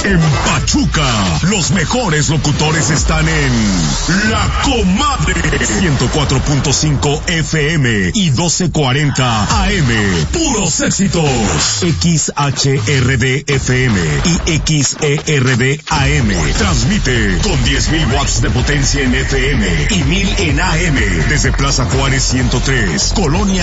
En Pachuca, los mejores locutores están en La Comadre. 104.5 FM y 1240 AM. Puros éxitos. XHRD FM y XERD AM. Transmite con 10,000 watts de potencia en FM y 1000 en AM. Desde Plaza Juárez 103, Colonia